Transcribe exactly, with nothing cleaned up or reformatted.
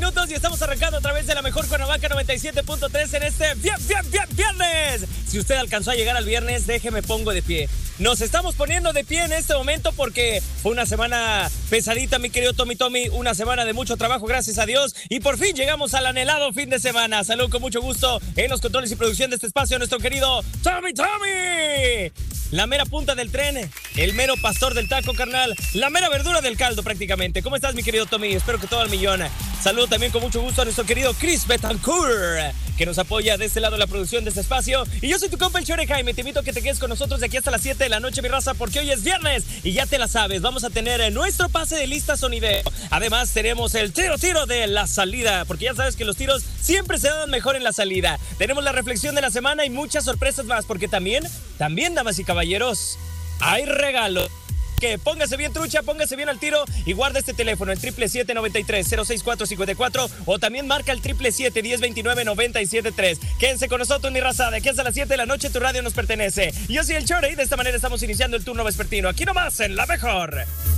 minutos y estamos arrancando a través de la mejor Cuernavaca noventa y siete punto tres en este bien, bien, bien, viernes. Si usted alcanzó a llegar al viernes, déjeme pongo de pie. Nos estamos poniendo de pie en este momento porque fue una semana pesadita, mi querido Tommy Tommy, una semana de mucho trabajo, gracias a Dios, y por fin llegamos al anhelado fin de semana. Salud con mucho gusto en los controles y producción de este espacio, nuestro querido Tommy Tommy. La mera punta del tren, el mero pastor del taco, carnal, la mera verdura del caldo prácticamente. ¿Cómo estás, mi querido Tommy? Espero que todo al millón. Saludo también con mucho gusto a nuestro querido Chris Betancourt, que nos apoya de este lado de la producción de este espacio. Y yo soy tu compa el Chore Jaime, te invito a que te quedes con nosotros de aquí hasta las siete de la noche, mi raza, porque hoy es viernes y ya te la sabes, vamos a tener nuestro pase de lista sonidero. Además tenemos el tiro tiro de la salida, porque ya sabes que los tiros siempre se dan mejor en la salida. Tenemos la reflexión de la semana y muchas sorpresas más, porque también, también, damas y caballeros, hay regalo. Que póngase bien trucha, póngase bien al tiro y guarda este teléfono, el triple siete noventa y tres cero seis cuatro cincuenta y cuatro, o también marca el triple siete diez veintinueve noventa y siete tres. Quédense con nosotros, mi raza, de aquí hasta las siete de la noche tu radio nos pertenece. Yo soy el Chore y de esta manera estamos iniciando el turno vespertino, aquí nomás en La Mejor.